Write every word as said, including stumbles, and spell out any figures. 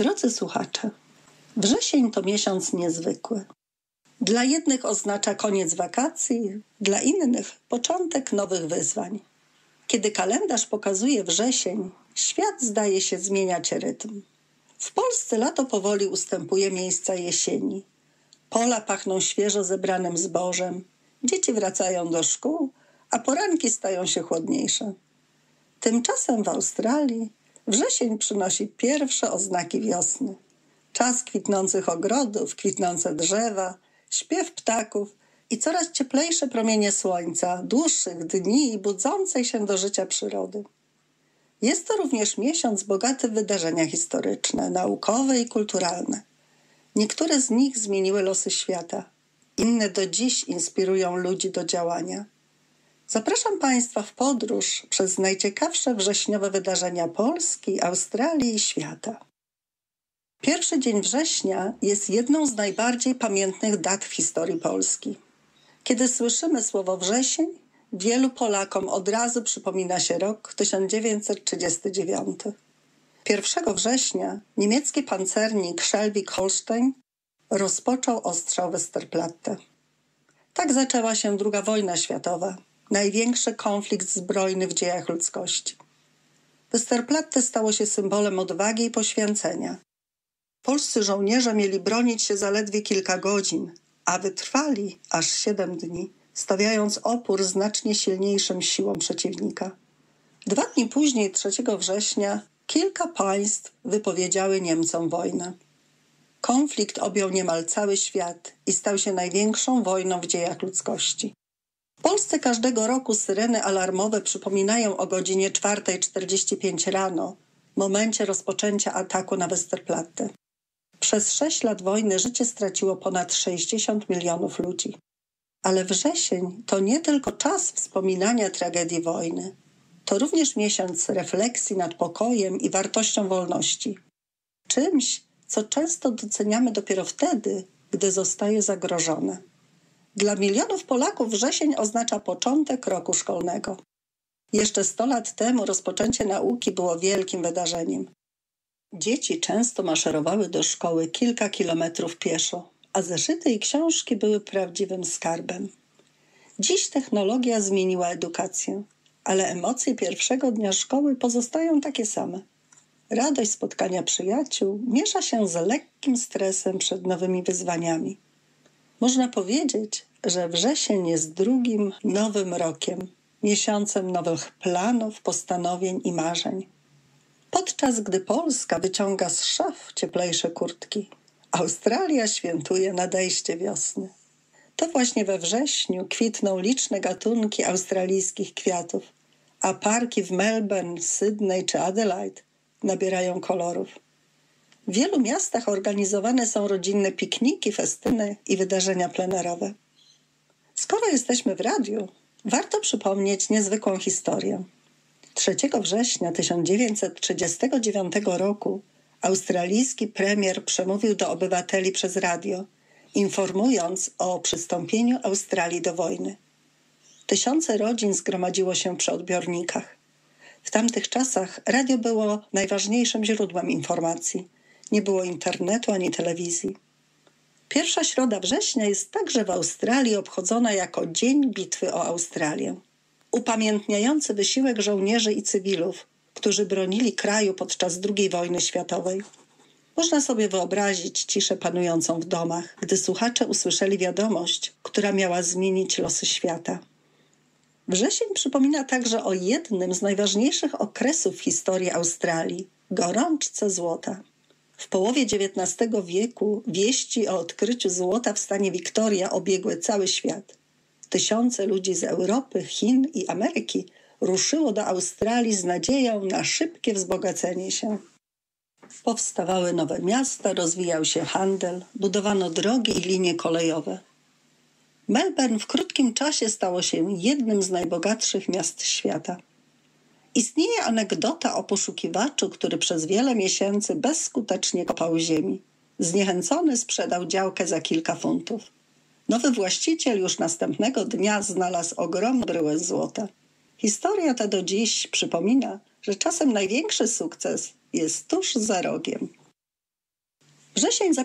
Drodzy słuchacze, wrzesień to miesiąc niezwykły. Dla jednych oznacza koniec wakacji, dla innych początek nowych wyzwań. Kiedy kalendarz pokazuje wrzesień, świat zdaje się zmieniać rytm. W Polsce lato powoli ustępuje miejsca jesieni. Pola pachną świeżo zebranym zbożem, dzieci wracają do szkół, a poranki stają się chłodniejsze. Tymczasem w Australii wrzesień przynosi pierwsze oznaki wiosny. Czas kwitnących ogrodów, kwitnące drzewa, śpiew ptaków i coraz cieplejsze promienie słońca, dłuższych dni i budzącej się do życia przyrody. Jest to również miesiąc bogaty w wydarzenia historyczne, naukowe i kulturalne. Niektóre z nich zmieniły losy świata, inne do dziś inspirują ludzi do działania. Zapraszam Państwa w podróż przez najciekawsze wrześniowe wydarzenia Polski, Australii i świata. Pierwszy dzień września jest jedną z najbardziej pamiętnych dat w historii Polski. Kiedy słyszymy słowo wrzesień, wielu Polakom od razu przypomina się rok tysiąc dziewięćset trzydziesty dziewiąty. pierwszego września niemiecki pancernik Schleswig-Holstein rozpoczął ostrzał Westerplatte. Tak zaczęła się druga wojna światowa, największy konflikt zbrojny w dziejach ludzkości. Westerplatte stało się symbolem odwagi i poświęcenia. Polscy żołnierze mieli bronić się zaledwie kilka godzin, a wytrwali aż siedem dni, stawiając opór znacznie silniejszym siłom przeciwnika. Dwa dni później, trzeciego września, kilka państw wypowiedziały Niemcom wojnę. Konflikt objął niemal cały świat i stał się największą wojną w dziejach ludzkości. W Polsce każdego roku syreny alarmowe przypominają o godzinie czwartej czterdzieści pięć rano, momencie rozpoczęcia ataku na Westerplatte. Przez sześć lat wojny życie straciło ponad sześćdziesiąt milionów ludzi. Ale wrzesień to nie tylko czas wspominania tragedii wojny. To również miesiąc refleksji nad pokojem i wartością wolności. Czymś, co często doceniamy dopiero wtedy, gdy zostaje zagrożone. Dla milionów Polaków wrzesień oznacza początek roku szkolnego. Jeszcze sto lat temu rozpoczęcie nauki było wielkim wydarzeniem. Dzieci często maszerowały do szkoły kilka kilometrów pieszo, a zeszyty i książki były prawdziwym skarbem. Dziś technologia zmieniła edukację, ale emocje pierwszego dnia szkoły pozostają takie same. Radość spotkania przyjaciół miesza się z lekkim stresem przed nowymi wyzwaniami. Można powiedzieć, że wrzesień jest drugim nowym rokiem, miesiącem nowych planów, postanowień i marzeń. Podczas gdy Polska wyciąga z szaf cieplejsze kurtki, Australia świętuje nadejście wiosny. To właśnie we wrześniu kwitną liczne gatunki australijskich kwiatów, a parki w Melbourne, Sydney czy Adelaide nabierają kolorów. W wielu miastach organizowane są rodzinne pikniki, festyny i wydarzenia plenerowe. Skoro jesteśmy w radiu, warto przypomnieć niezwykłą historię. trzeciego września tysiąc dziewięćset trzydziestego dziewiątego roku australijski premier przemówił do obywateli przez radio, informując o przystąpieniu Australii do wojny. Tysiące rodzin zgromadziło się przy odbiornikach. W tamtych czasach radio było najważniejszym źródłem informacji. Nie było internetu ani telewizji. Pierwsza środa września jest także w Australii obchodzona jako Dzień Bitwy o Australię, upamiętniający wysiłek żołnierzy i cywilów, którzy bronili kraju podczas drugiej wojny światowej. Można sobie wyobrazić ciszę panującą w domach, gdy słuchacze usłyszeli wiadomość, która miała zmienić losy świata. Wrzesień przypomina także o jednym z najważniejszych okresów w historii Australii – gorączce złota. W połowie dziewiętnastego wieku wieści o odkryciu złota w stanie Victoria obiegły cały świat. Tysiące ludzi z Europy, Chin i Ameryki ruszyło do Australii z nadzieją na szybkie wzbogacenie się. Powstawały nowe miasta, rozwijał się handel, budowano drogi i linie kolejowe. Melbourne w krótkim czasie stało się jednym z najbogatszych miast świata. Istnieje anegdota o poszukiwaczu, który przez wiele miesięcy bezskutecznie kopał ziemi. Zniechęcony sprzedał działkę za kilka funtów. Nowy właściciel już następnego dnia znalazł ogromną bryłę złota. Historia ta do dziś przypomina, że czasem największy sukces jest tuż za rogiem. Wrzesień